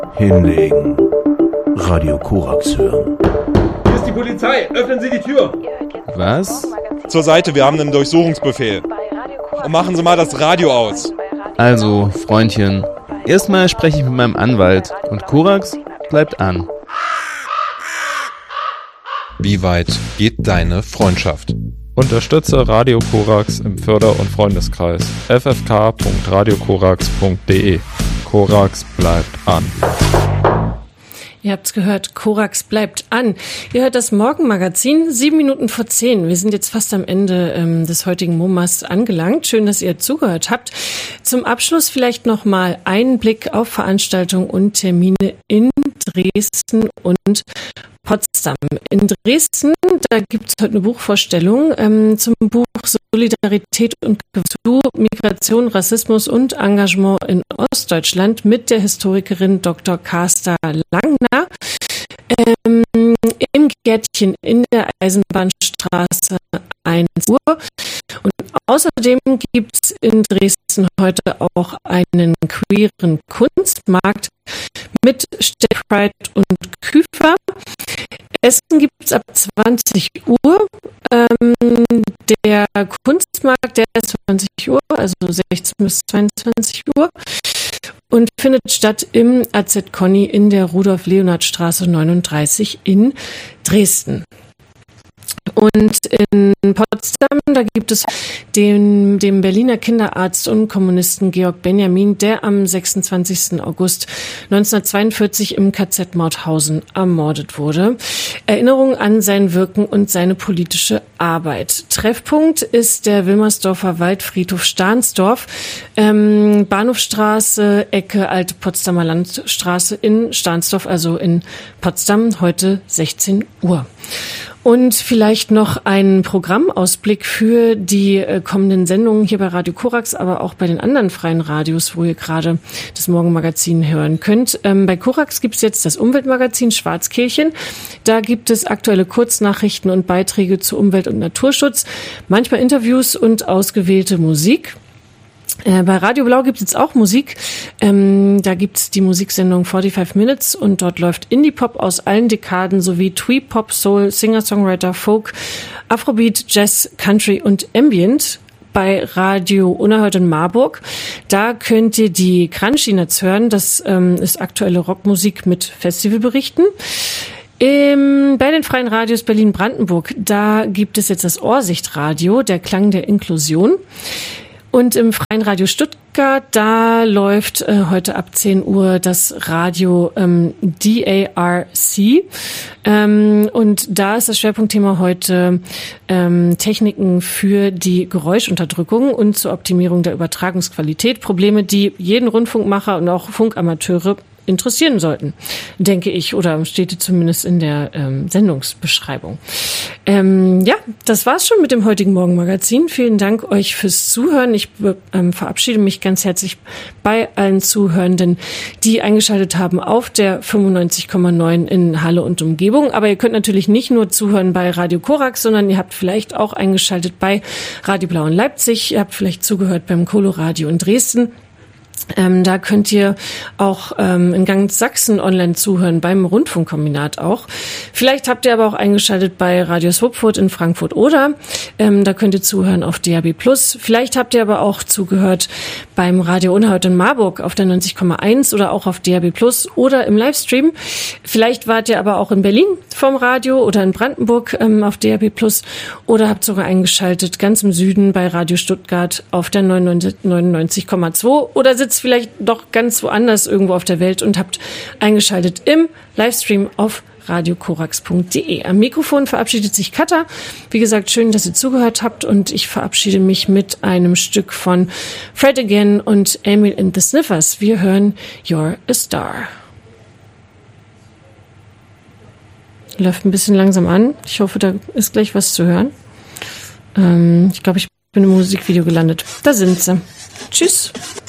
Hinlegen. Radio Korax hören. Hier ist die Polizei. Öffnen Sie die Tür. Was? Zur Seite, wir haben einen Durchsuchungsbefehl. Und machen Sie mal das Radio aus. Also, Freundchen, erstmal spreche ich mit meinem Anwalt und Korax bleibt an. Wie weit geht deine Freundschaft? Unterstütze Radio Korax im Förder- und Freundeskreis. ffk.radiokorax.de. Korax bleibt an. Ihr habt's gehört, Korax bleibt an. Ihr hört das Morgenmagazin, 7:07. Wir sind jetzt fast am Ende des heutigen MoMAs angelangt. Schön, dass ihr zugehört habt. Zum Abschluss vielleicht noch mal einen Blick auf Veranstaltungen und Termine in Dresden und Potsdam. In Dresden, da gibt's heute eine Buchvorstellung zum Buch Solidarität und zu Migration, Rassismus und Engagement in Ostdeutschland mit der Historikerin Dr. Carsta Langner im Gärtchen in der Eisenbahnstraße 1 Uhr. Und außerdem gibt's in Dresden heute auch einen queeren Kunstmarkt mit Stechpride und Küfer. Essen gibt's ab 20 Uhr. Der Kunstmarkt, der ist 20 Uhr, also 16 bis 22 Uhr und findet statt im AZ Conny in der Rudolf-Leonhard-Straße 39 in Dresden. Und in Potsdam, da gibt es dem Berliner Kinderarzt und Kommunisten Georg Benjamin, der am 26. August 1942 im KZ Mauthausen ermordet wurde. Erinnerung an sein Wirken und seine politische Arbeit. Treffpunkt ist der Wilmersdorfer Waldfriedhof Stahnsdorf, Bahnhofstraße, Ecke Alte Potsdamer Landstraße in Stahnsdorf, also in Potsdam, heute 16 Uhr. Und vielleicht noch einen Programmausblick für die kommenden Sendungen hier bei Radio Korax, aber auch bei den anderen freien Radios, wo ihr gerade das Morgenmagazin hören könnt. Bei Korax gibt es jetzt das Umweltmagazin Schwarzkehlchen. Da gibt es aktuelle Kurznachrichten und Beiträge zu Umwelt- und Naturschutz, manchmal Interviews und ausgewählte Musik. Bei Radio Blau gibt es jetzt auch Musik. Da gibt es die Musiksendung 45 Minutes und dort läuft Indie-Pop aus allen Dekaden sowie Twee-Pop, Soul, Singer-Songwriter, Folk, Afrobeat, Jazz, Country und Ambient. Bei Radio Unerhört in Marburg, da könnt ihr die Crunchy-Nuts hören. Das ist aktuelle Rockmusik mit Festivalberichten. Bei den freien Radios Berlin-Brandenburg, da gibt es jetzt das Ohrsichtradio, der Klang der Inklusion. Und im Freien Radio Stuttgart, da läuft heute ab 10 Uhr das Radio DARC. Und da ist das Schwerpunktthema heute Techniken für die Geräuschunterdrückung und zur Optimierung der Übertragungsqualität. Probleme, die jeden Rundfunkmacher und auch Funkamateure interessieren sollten, denke ich, oder steht zumindest in der Sendungsbeschreibung. Ja, das war's schon mit dem heutigen Morgenmagazin. Vielen Dank euch fürs Zuhören. Ich verabschiede mich ganz herzlich bei allen Zuhörenden, die eingeschaltet haben auf der 95,9 in Halle und Umgebung. Aber ihr könnt natürlich nicht nur zuhören bei Radio Korax, sondern ihr habt vielleicht auch eingeschaltet bei Radio Blau in Leipzig. Ihr habt vielleicht zugehört beim Coloradio in Dresden. Da könnt ihr auch in ganz Sachsen online zuhören, beim Rundfunkkombinat auch. Vielleicht habt ihr aber auch eingeschaltet bei Radio Swupfurt in Frankfurt oder da könnt ihr zuhören auf DAB+. Vielleicht habt ihr aber auch zugehört beim Radio Unerhört in Marburg auf der 90,1 oder auch auf DAB+ oder im Livestream. Vielleicht wart ihr aber auch in Berlin vom Radio oder in Brandenburg auf DAB+ oder habt sogar eingeschaltet ganz im Süden bei Radio Stuttgart auf der 99,2 oder sitzt vielleicht doch ganz woanders irgendwo auf der Welt und habt eingeschaltet im Livestream auf radiokorax.de. Am Mikrofon verabschiedet sich Katha. Wie gesagt, schön, dass ihr zugehört habt und ich verabschiede mich mit einem Stück von Fred Again und Emil and the Sniffers. Wir hören You're a Star. Läuft ein bisschen langsam an. Ich hoffe, da ist gleich was zu hören. Ich glaube, ich bin im Musikvideo gelandet. Da sind sie. Tschüss.